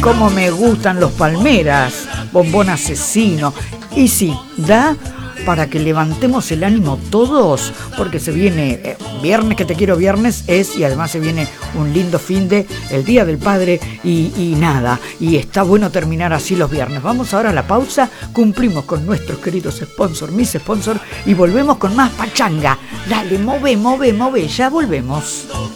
Cómo me gustan los palmeras, bombón asesino. Y sí, da para que levantemos el ánimo todos, porque se viene viernes, que te quiero viernes es, y además se viene un lindo fin de el Día del Padre y nada, y está bueno terminar así los viernes. Vamos ahora a la pausa, cumplimos con nuestros queridos sponsors, mis sponsors, y volvemos con más pachanga. Dale, move, ya volvemos.